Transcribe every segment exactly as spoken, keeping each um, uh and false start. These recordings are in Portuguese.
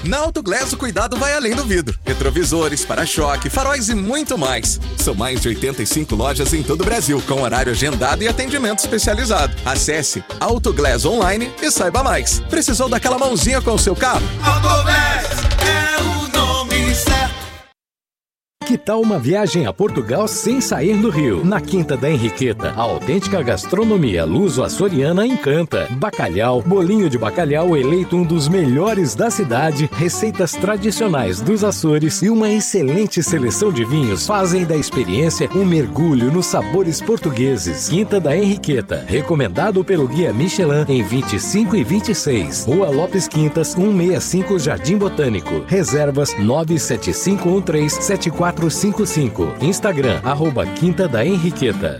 Na Autoglass o cuidado vai além do vidro. Retrovisores, para-choque, faróis e muito mais. São mais de oitenta e cinco lojas em todo o Brasil, com horário agendado e atendimento especializado. Acesse Autoglass Online e saiba mais. Precisou daquela mãozinha com o seu carro? Autoglass é o nome certo. Que tal uma viagem a Portugal sem sair do Rio? Na Quinta da Henriqueta, a autêntica gastronomia luso-açoriana encanta. Bacalhau, bolinho de bacalhau eleito um dos melhores da cidade, receitas tradicionais dos Açores e uma excelente seleção de vinhos fazem da experiência um mergulho nos sabores portugueses. Quinta da Henriqueta, recomendado pelo Guia Michelin em vinte e cinco e vinte e seis. Rua Lopes Quintas, cento e sessenta e cinco, Jardim Botânico. Reservas nove sete cinco um três sete quatro cinco cinco. Instagram, arroba Quinta da Henriqueta.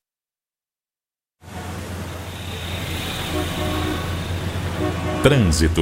Trânsito.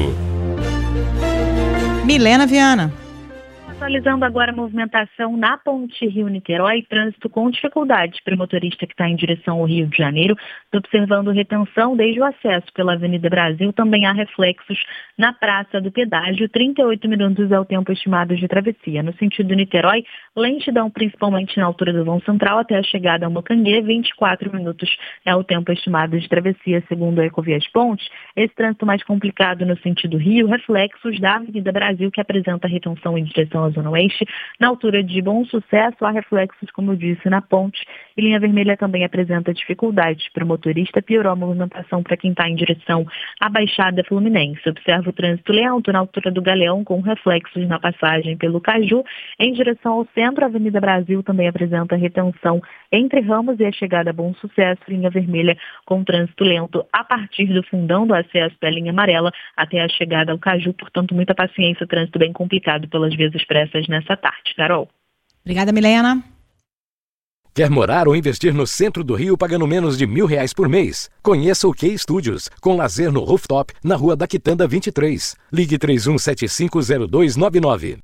Milena Viana. Atualizando agora a movimentação na Ponte Rio-Niterói, trânsito com dificuldades para o motorista que está em direção ao Rio de Janeiro, observando retenção desde o acesso pela Avenida Brasil. Também há reflexos na Praça do Pedágio. trinta e oito minutos é o tempo estimado de travessia. No sentido Niterói, lentidão principalmente na altura do vão central até a chegada ao Mocanguê. vinte e quatro minutos é o tempo estimado de travessia, segundo a Ecovias Pontes. Esse trânsito mais complicado no sentido Rio, reflexos da Avenida Brasil, que apresenta retenção em direção à Zona Oeste. Na altura de Bom Sucesso, há reflexos, como eu disse, na ponte. E linha vermelha também apresenta dificuldades para o motorista. Piorou a movimentação para quem está em direção à Baixada Fluminense. Observa o trânsito lento na altura do Galeão, com reflexos na passagem pelo Caju. Em direção ao centro, a Avenida Brasil também apresenta retenção entre Ramos e a chegada a Bom Sucesso. Linha vermelha com trânsito lento a partir do fundão do acesso da linha amarela até a chegada ao Caju. Portanto, muita paciência, trânsito bem complicado pelas vias expressas nessa tarde. Carol. Obrigada, Milena. Quer morar ou investir no centro do Rio pagando menos de mil reais por mês? Conheça o Key Studios, com lazer no rooftop, na Rua da Quitanda vinte e três. Ligue três um sete cinco zero dois nove nove.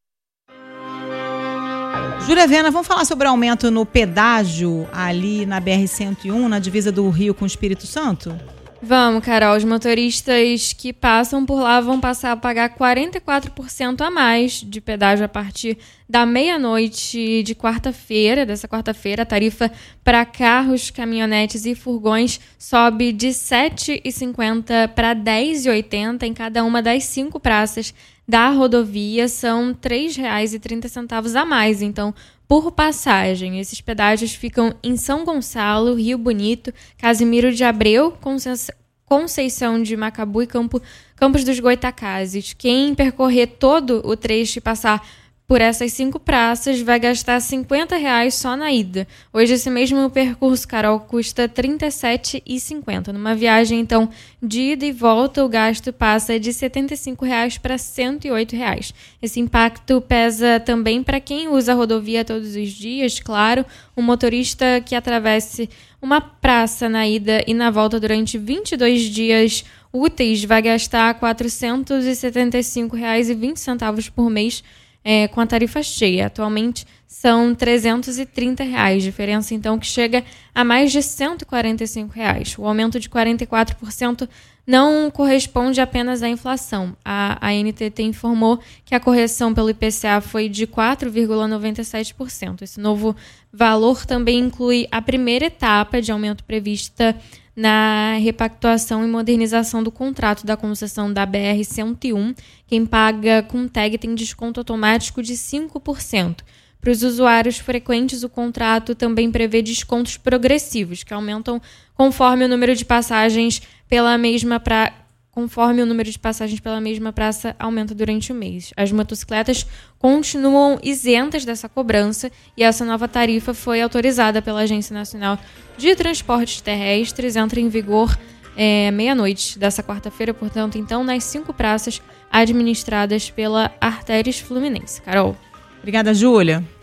Júlia Viana, vamos falar sobre o aumento no pedágio ali na B R cento e um, na divisa do Rio com o Espírito Santo? Vamos, Carol. Os motoristas que passam por lá vão passar a pagar quarenta e quatro por cento a mais de pedágio a partir da meia-noite de quarta-feira. Dessa quarta-feira, a tarifa para carros, caminhonetes e furgões sobe de sete reais e cinquenta centavos para dez reais e oitenta centavos em cada uma das cinco praças da rodovia. São três reais e trinta centavos a mais, então, por passagem. Esses pedágios ficam em São Gonçalo, Rio Bonito, Casimiro de Abreu, Conceição de Macabu e Campo, Campos dos Goitacazes. Quem percorrer todo o trecho e passar por essas cinco praças vai gastar cinquenta reais só na ida. Hoje esse mesmo percurso, Carol, custa trinta e sete reais e cinquenta centavos. Numa viagem, então, de ida e volta, o gasto passa de setenta e cinco reais para cento e oito reais. Esse impacto pesa também para quem usa a rodovia todos os dias, claro. Um motorista que atravesse uma praça na ida e na volta durante vinte e dois dias úteis vai gastar quatrocentos e setenta e cinco reais e vinte centavos por mês, É, com a tarifa cheia. Atualmente são trezentos e trinta reais, diferença então que chega a mais de cento e quarenta e cinco reais. O aumento de quarenta e quatro por cento não corresponde apenas à inflação. A, a N T T informou que a correção pelo I P C A foi de quatro vírgula noventa e sete por cento. Esse novo valor também inclui a primeira etapa de aumento prevista na repactuação e modernização do contrato da concessão da B R cento e um. Quem paga com tag tem desconto automático de cinco por cento. Para os usuários frequentes, o contrato também prevê descontos progressivos, que aumentam conforme o número de passagens pela mesma pra... conforme o número de passagens pela mesma praça aumenta durante o mês. As motocicletas continuam isentas dessa cobrança e essa nova tarifa foi autorizada pela Agência Nacional de Transportes Terrestres, entra em vigor é, meia-noite dessa quarta-feira, portanto, então, nas cinco praças administradas pela Artérias Fluminense. Carol. Obrigada, Júlia.